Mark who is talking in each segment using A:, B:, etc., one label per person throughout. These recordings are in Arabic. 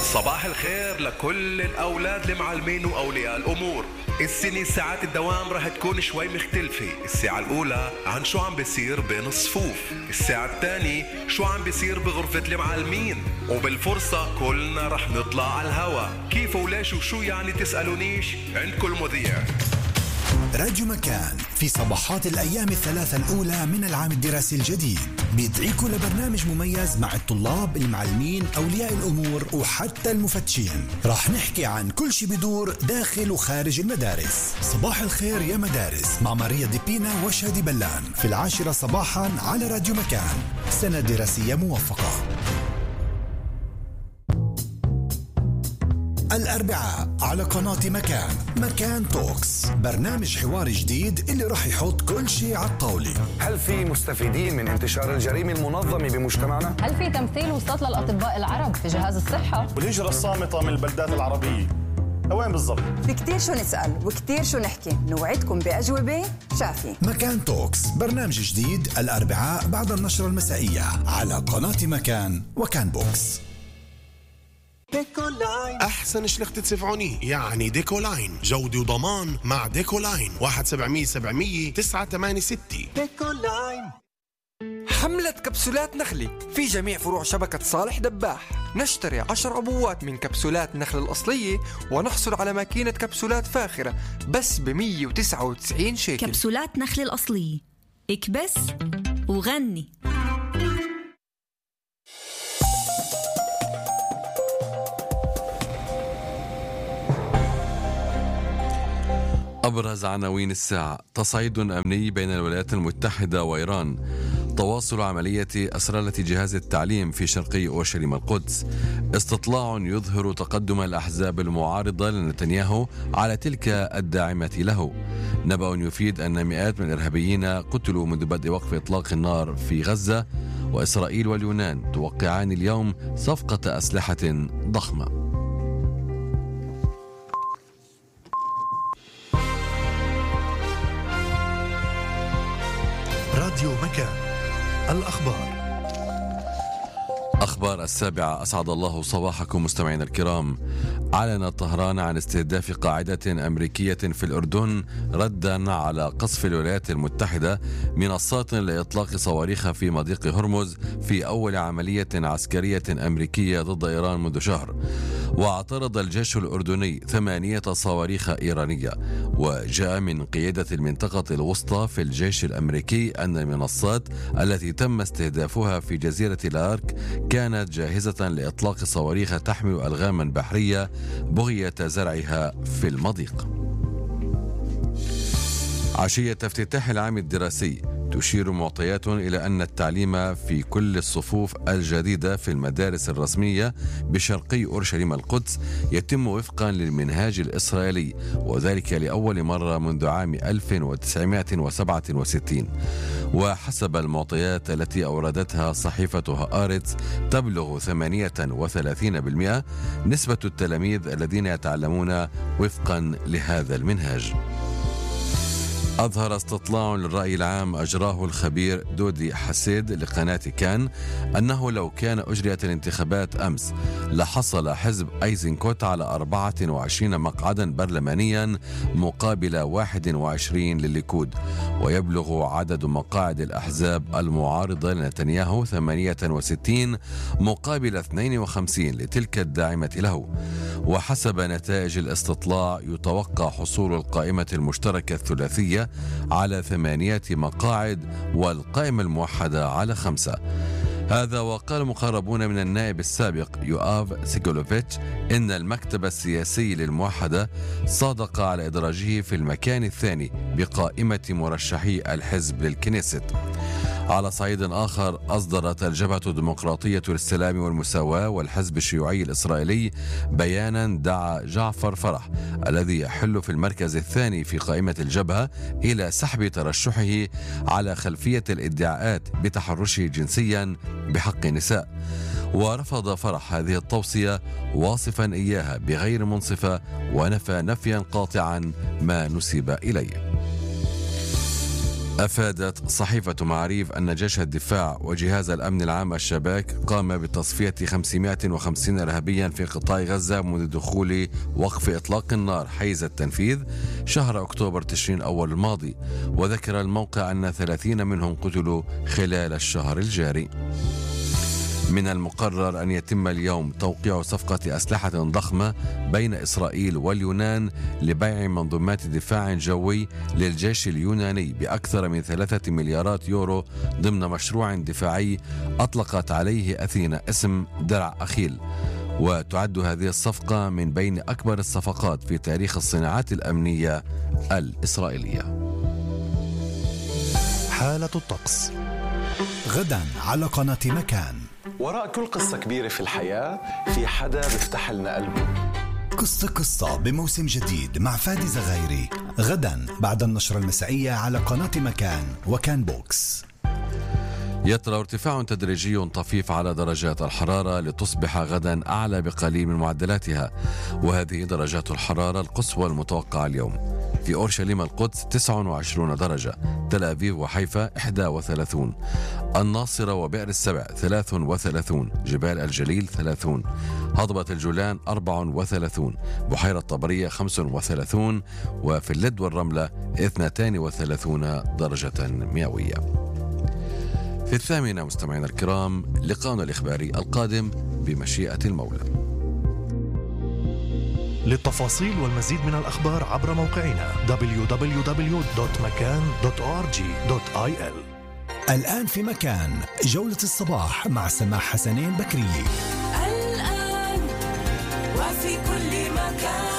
A: صباح الخير لكل الأولاد المعلمين وأولياء الأمور. السنة ساعات الدوام رح تكون شوي مختلفة. الساعة الأولى عن شو عم بيصير بين الصفوف، الساعة الثانية شو عم بيصير بغرفة المعلمين، وبالفرصة كلنا رح نطلع على الهوا. كيف وليش وشو يعني تسألونيش؟ عندكم المذيع.
B: راديو مكان في صباحات الأيام الثلاثة الأولى من العام الدراسي الجديد بيدعيكم لبرنامج مميز مع الطلاب، المعلمين، أولياء الأمور وحتى المفتشين. راح نحكي عن كل شي بدور داخل وخارج المدارس. صباح الخير يا مدارس مع ماريا ديبينا وشادي بلان في 10 صباحا على راديو مكان. سنة دراسية موفقة. الأربعاء على قناة مكان توكس، برنامج حواري جديد اللي راح يحط كل شيء على الطاولة.
C: هل في مستفيدين من انتشار الجريمة المنظمة بمجتمعنا؟
D: هل في تمثيل وصلت للأطباء العرب في جهاز الصحة؟
E: والهجرة الصامتة من البلدات العربية وين بالضبط؟
F: في كتير شو نسأل وكتير شو نحكي، نوعدكم بأجوبة شافية.
B: مكان توكس برنامج جديد الأربعاء بعد النشرة المسائية على قناة مكان وكان بوكس.
G: ديكولاين أحسن شلخت تسفعوني، يعني ديكولاين جودة وضمان مع ديكولاين 1-700-700 986.
H: ديكولاين. حملة كبسولات نخلة في جميع فروع شبكة صالح دباح. نشتري 10 عبوات من كبسولات نخل الأصلية ونحصل على ماكينة كبسولات فاخرة بس ب199 شيكل.
I: كبسولات نخل الأصلية، اكبس وغني.
J: أبرز عناوين الساعة: تصعيد أمني بين الولايات المتحدة وإيران، تواصل عملية أسرلة جهاز التعليم في شرقي أورشليم القدس، استطلاع يظهر تقدم الأحزاب المعارضة لنتنياهو على تلك الداعمة له، نبأ يفيد أن مئات من الإرهابيين قتلوا منذ بدء وقف إطلاق النار في غزة، وإسرائيل واليونان توقعان اليوم صفقة أسلحة ضخمة.
B: راديو مكان، الأخبار.
J: أخبار 7 أسعد الله صباحكم مستمعين الكرام. أعلن طهران عن استهداف قاعدة أمريكية في الأردن ردا على قصف الولايات المتحدة منصات لإطلاق صواريخ في مضيق هرمز في أول عملية عسكرية أمريكية ضد إيران منذ شهر. واعترض الجيش الأردني 8 صواريخ إيرانية. وجاء من قيادة المنطقة الوسطى في الجيش الأمريكي أن المنصات التي تم استهدافها في جزيرة الآرك كانت جاهزة لإطلاق صواريخ تحمل ألغاما بحرية بغية زرعها في المضيق. عشية افتتاح العام الدراسي تشير معطيات إلى أن التعليم في كل الصفوف الجديدة في المدارس الرسمية بشرقي أورشليم القدس يتم وفقا للمنهاج الإسرائيلي، وذلك لأول مرة منذ عام 1967. وحسب المعطيات التي أوردتها صحيفة هآرتز تبلغ 38% نسبة التلاميذ الذين يتعلمون وفقا لهذا المنهاج. أظهر استطلاع للرأي العام أجراه الخبير دودي حسيد لقناة كان أنه لو كان أجريت الانتخابات أمس لحصل حزب أيزنكوت على 24 مقعدا برلمانيا مقابل 21 للليكود، ويبلغ عدد مقاعد الأحزاب المعارضة لنتنياهو 68 مقابل 52 لتلك الداعمة له. وحسب نتائج الاستطلاع يتوقع حصول القائمة المشتركة الثلاثية على 8 مقاعد والقائمة الموحدة على 5. هذا وقال مقربون من النائب السابق يؤاف سيكولوفيتش إن المكتب السياسي للموحدة صادق على إدراجه في المكان الثاني بقائمة مرشحي الحزب للكنيست. على صعيد آخر، أصدرت الجبهة الديمقراطية للسلام والمساواة والحزب الشيوعي الإسرائيلي بيانا دعا جعفر فرح الذي يحل في المركز الثاني في قائمة الجبهة إلى سحب ترشحه على خلفية الادعاءات بتحرشه جنسيا بحق النساء. ورفض فرح هذه التوصية واصفا إياها بغير منصفة، ونفى نفيا قاطعا ما نسب إليه. أفادت صحيفة معاريف أن جيش الدفاع وجهاز الأمن العام الشباك قام بتصفية 550 إرهابيا في قطاع غزة منذ دخول وقف إطلاق النار حيز التنفيذ شهر أكتوبر تشرين الأول الماضي، وذكر الموقع أن 30 منهم قتلوا خلال الشهر الجاري. من المقرر أن يتم اليوم توقيع صفقة أسلحة ضخمة بين إسرائيل واليونان لبيع منظومات دفاع جوي للجيش اليوناني بأكثر من 3 مليارات يورو ضمن مشروع دفاعي أطلقت عليه أثينا اسم درع أخيل. وتعد هذه الصفقة من بين أكبر الصفقات في تاريخ الصناعات الأمنية الإسرائيلية.
K: حالة الطقس
B: غدا على قناة مكان.
C: وراء كل قصة كبيرة في الحياة في حدا بيفتح لنا قلبه.
B: قصة بموسم جديد مع فادي زغايري غدا بعد النشرة المسائية على قناة مكان وكان بوكس.
J: يطرأ ارتفاع تدريجي طفيف على درجات الحرارة لتصبح غدا أعلى بقليل من معدلاتها، وهذه درجات الحرارة القصوى المتوقعة اليوم: في أورشليم القدس 29 درجة، تل أبيب وحيفا 31، الناصرة وبئر السبع 33، جبال الجليل 30، هضبة الجولان 34، بحيرة طبرية 35، وفي اللد والرملة 32 درجة مئوية. في 8 مستمعينا الكرام لقاءنا الإخباري القادم بمشيئة المولى.
K: للتفاصيل والمزيد من الأخبار عبر موقعنا www.makan.org.il.
B: الآن في مكان جولة الصباح مع سماح حسنين بكري.
L: الآن وفي كل مكان.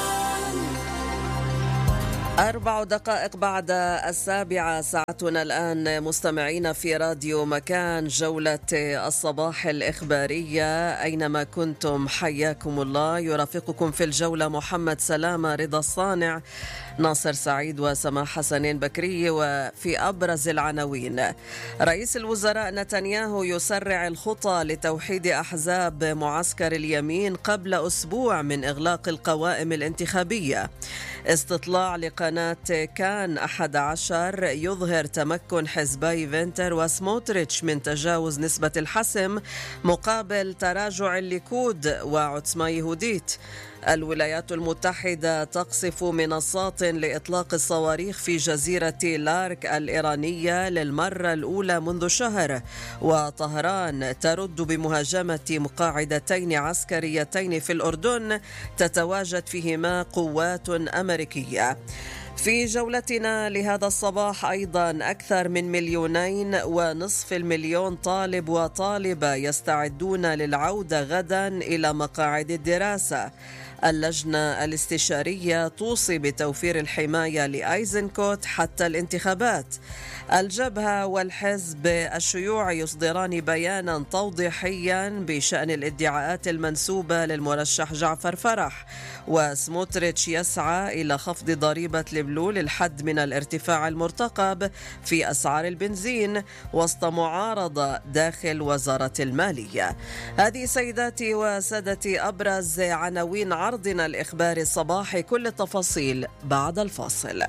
L: 4 دقائق بعد 7 ساعتنا الآن مستمعين في راديو مكان، جولة الصباح الإخبارية أينما كنتم حياكم الله. يرافقكم في الجولة محمد سلامة، رضا الصانع، ناصر سعيد وسماح حسنين بكري. وفي أبرز العناوين: رئيس الوزراء نتنياهو يسرع الخطى لتوحيد أحزاب معسكر اليمين قبل أسبوع من إغلاق القوائم الانتخابية. استطلاع لقناة كان 11 يظهر تمكن حزبي فينتر وسموتريتش من تجاوز نسبة الحسم مقابل تراجع الليكود وعتمة يهوديت. الولايات المتحدة تقصف منصات لإطلاق الصواريخ في جزيرة لارك الإيرانية للمرة الأولى منذ شهر. وطهران ترد بمهاجمة مقاعدتين عسكريتين في الأردن تتواجد فيهما قوات أمريكية. في جولتنا لهذا الصباح أيضا أكثر من 2.5 مليون طالب وطالبة يستعدون للعودة غدا إلى مقاعد الدراسة. اللجنة الاستشارية توصي بتوفير الحماية لأيزنكوت حتى الانتخابات. الجبهة والحزب الشيوعي يصدران بيانا توضيحيا بشأن الادعاءات المنسوبة للمرشح جعفر فرح. وسموتريتش يسعى إلى خفض ضريبة البلو للحد من الارتفاع المرتقب في أسعار البنزين وسط معارضة داخل وزارة المالية. هذه سيداتي وسادتي أبرز عناوين عرضنا الإخباري الصباحي، كل التفاصيل بعد الفاصل.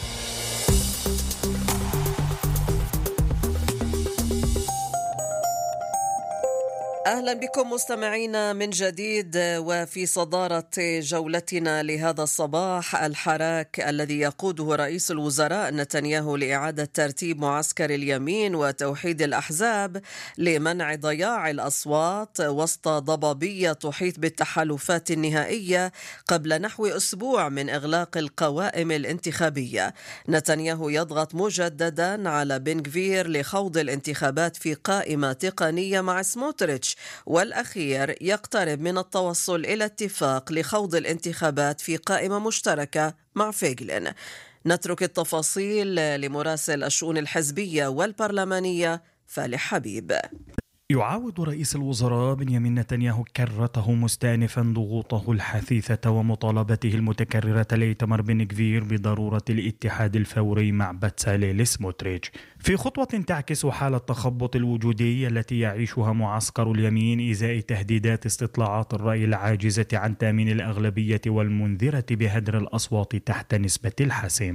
L: أهلا بكم مستمعينا من جديد. وفي صدارة جولتنا لهذا الصباح الحراك الذي يقوده رئيس الوزراء نتنياهو لإعادة ترتيب معسكر اليمين وتوحيد الأحزاب لمنع ضياع الأصوات وسط ضبابية تحيط بالتحالفات النهائية قبل نحو أسبوع من إغلاق القوائم الانتخابية. نتنياهو يضغط مجددا على بن غفير لخوض الانتخابات في قائمة تقنية مع سموتريتش، والأخير يقترب من التوصل إلى اتفاق لخوض الانتخابات في قائمة مشتركة مع فيغلين. نترك التفاصيل لمراسل الشؤون الحزبية والبرلمانية فالح حبيب.
M: يعاود رئيس الوزراء بنيامين نتنياهو كرته مستأنفا ضغوطه الحثيثة ومطالبته المتكررة لإيتمار بن غفير بضرورة الاتحاد الفوري مع بتساليل سموتريتش في خطوة تعكس حالة التخبط الوجودي التي يعيشها معسكر اليمين إزاء تهديدات استطلاعات الرأي العاجزة عن تأمين الأغلبية والمنذرة بهدر الأصوات تحت نسبة الحسم.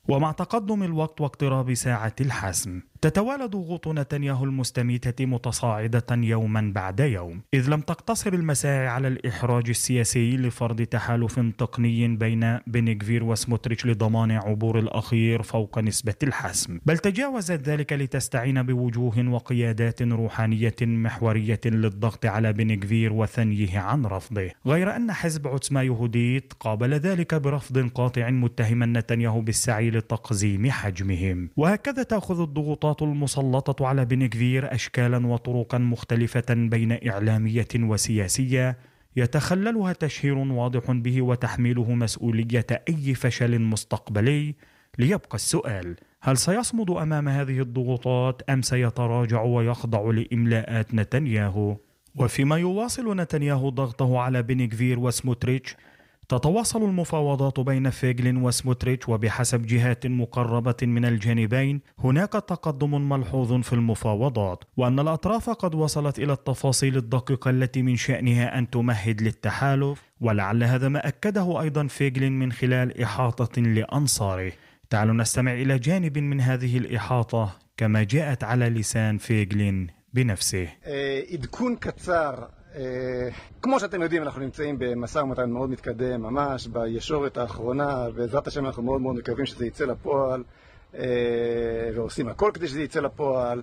M: ومع تقدم الوقت واقتراب ساعة الحسم تتوالى ضغوط نتنياهو المستميتة متصاعدة يوما بعد يوم، إذ لم تقتصر المساعي على الإحراج السياسي لفرض تحالف تقني بين بن غفير وسموتريتش لضمان عبور الأخير فوق نسبة الحسم، بل تجاوزت ذلك لتستعين بوجوه وقيادات روحانية محورية للضغط على بن غفير وثنيه عن رفضه، غير أن حزب عوتسما يهوديت قابل ذلك برفض قاطع متهما نتنياهو بالسعي لتقزيم حجمهم. وهكذا تأخذ الضغوطات المسلطة على بن غفير أشكالا وطرقا مختلفة بين إعلامية وسياسية يتخللها تشهير واضح به وتحميله مسؤولية أي فشل مستقبلي. ليبقى السؤال: هل سيصمد أمام هذه الضغوطات أم سيتراجع ويخضع لإملاءات نتنياهو؟ وفيما يواصل نتنياهو ضغطه على بن غفير وسموتريتش تتواصل المفاوضات بين فيغلين وسموتريتش، وبحسب جهات مقربة من الجانبين هناك تقدم ملحوظ في المفاوضات، وأن الأطراف قد وصلت إلى التفاصيل الدقيقة التي من شأنها أن تمهد للتحالف، ولعل هذا ما أكده أيضا فيغلين من خلال إحاطة لأنصاره. تعالوا نستمع إلى جانب من هذه الإحاطة كما جاءت على لسان فيغلين بنفسه.
N: عدכון קצר, כמו שאתם יודעים, אנחנו נמצאים במשא ומתן מאוד מתקדם, ממש בישורת האחרונה, בעזרת השם אנחנו מאוד מאוד מקווים שזה יצא לפועל, ועושים הכל כדי שזה יצא לפועל,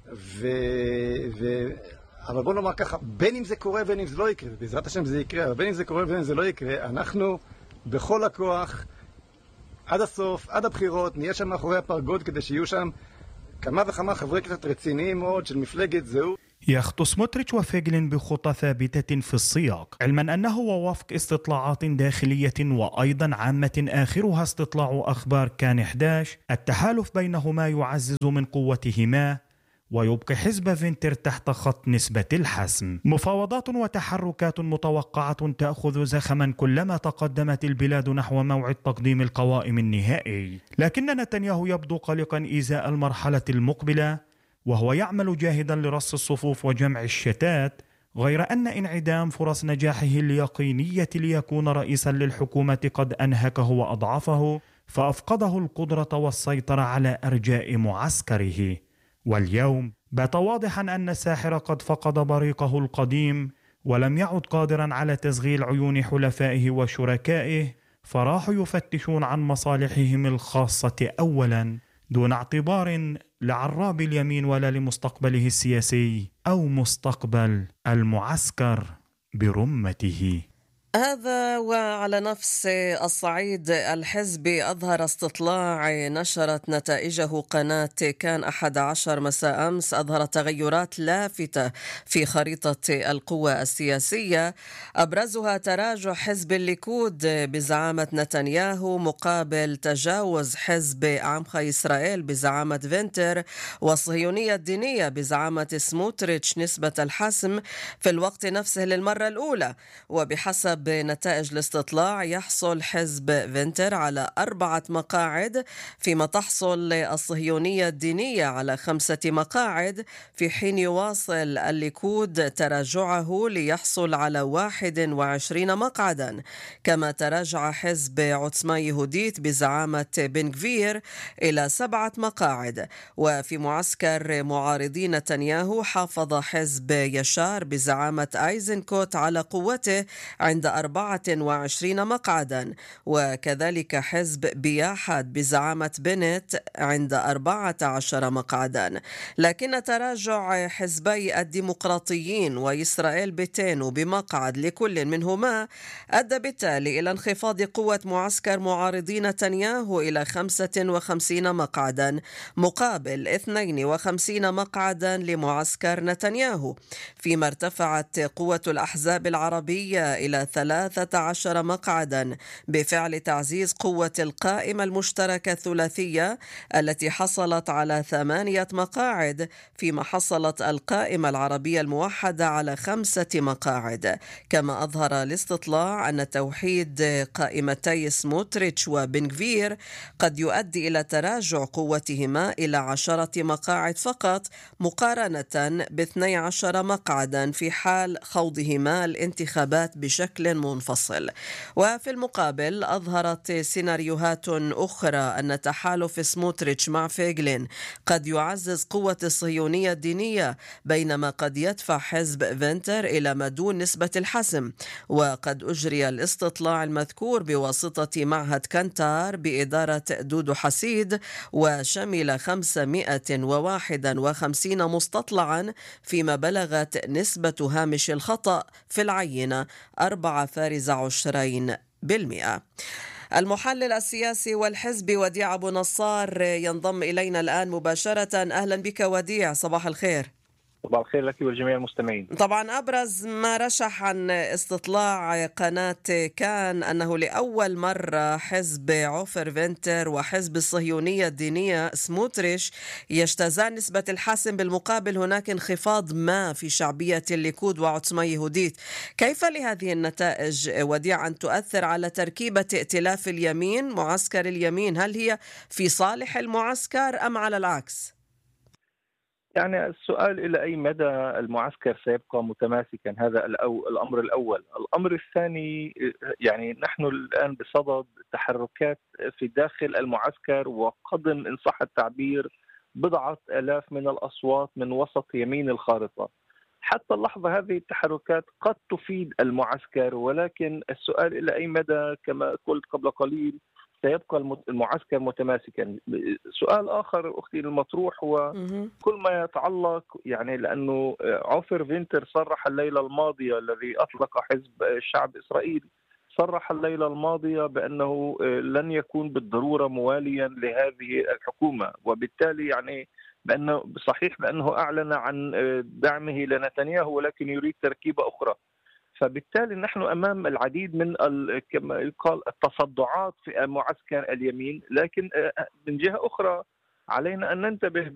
N: אבל בוא נאמר ככה, בין אם זה קורה בין אם זה לא יקרה, בעזרת השם זה יקרה, אבל בין אם זה קורה בין אם זה לא יקרה, אנחנו בכל הכוח עד הסוף, עד הבחירות, נהיה שם מאחורי הפרגוד כדי שיהיו שם כמה וכמה חברי כנסת רציניים מאוד של מפלגת זהות.
M: يخطو سموتريتش وفيغلين بخطى ثابتة في السياق، علما أنه ووفق استطلاعات داخلية وأيضا عامة آخرها استطلاع أخبار كان 11 التحالف بينهما يعزز من قوتهما ويبقي حزب فينتر تحت خط نسبة الحسم. مفاوضات وتحركات متوقعة تأخذ زخما كلما تقدمت البلاد نحو موعد تقديم القوائم النهائي، لكن نتنياهو يبدو قلقا إزاء المرحلة المقبلة، وهو يعمل جاهدا لرص الصفوف وجمع الشتات، غير أن انعدام فرص نجاحه اليقينية ليكون رئيسا للحكومة قد أنهكه وأضعفه، فأفقده القدرة والسيطرة على أرجاء معسكره. واليوم بات واضحا أن الساحر قد فقد بريقه القديم ولم يعد قادرا على تشغيل عيون حلفائه وشركائه، فراحوا يفتشون عن مصالحهم الخاصة أولا دون اعتبار لعراب اليمين ولا لمستقبله السياسي أو مستقبل المعسكر برمته.
L: هذا وعلى نفس الصعيد الحزبي أظهر استطلاع نشرت نتائجه قناة كان 11 مساء أمس أظهر تغيرات لافتة في خريطة القوى السياسية، أبرزها تراجع حزب الليكود بزعامة نتنياهو مقابل تجاوز حزب عمخ إسرائيل بزعامة فينتر والصهيونية الدينية بزعامة سموتريتش نسبة الحسم في الوقت نفسه للمرة الأولى. وبحسب بنتائج الاستطلاع يحصل حزب فينتر على 4 مقاعد، فيما تحصل الصهيونية الدينية على 5 مقاعد، في حين يواصل الليكود تراجعه ليحصل على 21 مقعدا. كما تراجع حزب عوتسما يهوديت بزعامة بن غفير إلى 7 مقاعد. وفي معسكر معارضي نتنياهو حافظ حزب يشار بزعامة أيزنكوت على قوته عند 24 مقعدا، وكذلك حزب بياحد بزعامة بنت عند 14 مقعدا. لكن تراجع حزبي الديمقراطيين وإسرائيل بيتينو بمقعد لكل منهما أدى بالتالي إلى انخفاض قوة معسكر معارضي نتنياهو إلى 55 مقعدا مقابل 52 مقعدا لمعسكر نتنياهو، فيما ارتفعت قوة الأحزاب العربية إلى 13 مقعدا بفعل تعزيز قوة القائمة المشتركة الثلاثية التي حصلت على 8 مقاعد، فيما حصلت القائمة العربية الموحدة على 5 مقاعد. كما أظهر الاستطلاع أن توحيد قائمتي سموتريتش وبن غفير قد يؤدي إلى تراجع قوتهما إلى 10 مقاعد فقط مقارنة ب12 مقعدا في حال خوضهما الانتخابات بشكل منفصل. وفي المقابل أظهرت سيناريوهات أخرى أن تحالف سموتريتش مع فيغلين قد يعزز قوة الصهيونية الدينية، بينما قد يدفع حزب فينتر إلى ما دون نسبة الحسم. وقد أجري الاستطلاع المذكور بواسطة معهد كانتار بإدارة دودو حسيد، وشمل 551 مستطلعا، فيما بلغت نسبة هامش الخطأ في العينة 4.20%. المحلل السياسي والحزبي وديع أبو نصار ينضم إلينا الآن مباشرة. أهلا بك وديع، صباح الخير.
O: صباح الخير لك والجميع المستمعين.
L: طبعا أبرز ما رشح عن استطلاع قناة كان أنه لأول مرة حزب عوفر فينتر وحزب الصهيونية الدينية سموتريش يجتازان نسبة الحسم، بالمقابل هناك انخفاض ما في شعبية الليكود وعتصمة يهوديت. كيف لهذه النتائج وديع أن تؤثر على تركيبة ائتلاف اليمين، معسكر اليمين؟ هل هي في صالح المعسكر أم على العكس؟
O: يعني السؤال إلى أي مدى المعسكر سيبقى متماسكا، هذا الأمر الأول. الأمر الثاني، يعني نحن الآن بصدد تحركات في داخل المعسكر، وقد إن صح التعبير 10,000 من الأصوات من وسط يمين الخارطة. حتى اللحظة هذه التحركات قد تفيد المعسكر، ولكن السؤال إلى أي مدى كما قلت قبل قليل سيبقى المعسكر متماسكا. سؤال آخر أختي المطروح هو كل ما يتعلق، يعني لأنه عوفر فينتر صرح الليلة الماضية، الذي أطلق حزب الشعب إسرائيل، صرح الليلة الماضية بأنه لن يكون بالضرورة مواليا لهذه الحكومة، وبالتالي يعني بأنه صحيح بأنه أعلن عن دعمه لنتنياهو ولكن يريد تركيبة أخرى. فبالتالي نحن أمام العديد من كما يقال التصدعات في معسكر اليمين، لكن من جهة أخرى علينا أن ننتبه